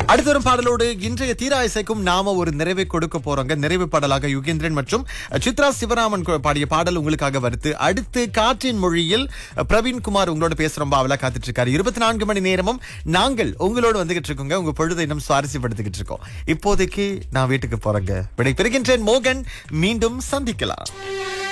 அடுத்த ஒரு பாடலோடு இன்றைய தீராயசைக்கும் நாம ஒரு நிறைவை கொடுக்க போறோங்க. நிறைவு பாடலாக யுகேந்திரன் மற்றும் சித்ரா சிவராமன் பாடிய பாடல் உங்களுக்காக வருது. அடுத்து காற்றின் மொழியில் பிரவீன்குமார் உங்களோட பேசுறோம். அவளா காத்துட்டு இருக்காரு. 24 மணி நேரமும் நாங்கள் உங்களோட வந்துகிட்டு இருக்கோங்க. உங்க பொழுதை இன்னும் சுவாரஸ்யப்படுத்திக்கிட்டு இருக்கோம். இப்போதைக்கு நான் வீட்டுக்கு போறேங்க. விடை பெறுகின்றேன். மோகன். மீண்டும் சந்திக்கலாம்.